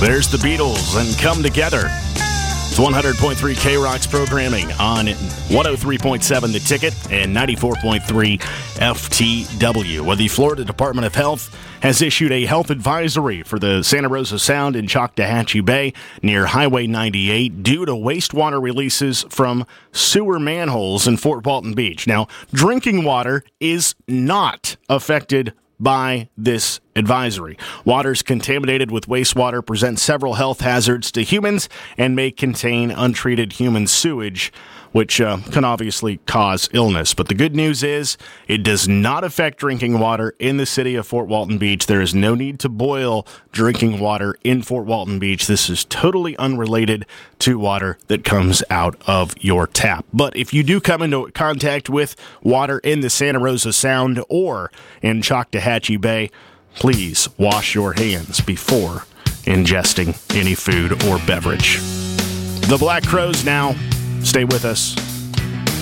There's the Beatles and Come Together. It's 100.3 K-Rock's programming on 103.7 The Ticket and 94.3 FTW. Well, the Florida Department of Health has issued a health advisory for the Santa Rosa Sound in Choctawhatchee Bay near Highway 98 due to wastewater releases from sewer manholes in Fort Walton Beach. Now, drinking water is not affected by this advisory. Waters contaminated with wastewater present several health hazards to humans and may contain untreated human sewage, which can obviously cause illness. But the good news is it does not affect drinking water in the city of Fort Walton Beach. There is no need to boil drinking water in Fort Walton Beach. This is totally unrelated to water that comes out of your tap. But if you do come into contact with water in the Santa Rosa Sound or in Choctawhatchee Bay, please wash your hands before ingesting any food or beverage. The Black Crowes now. Stay with us.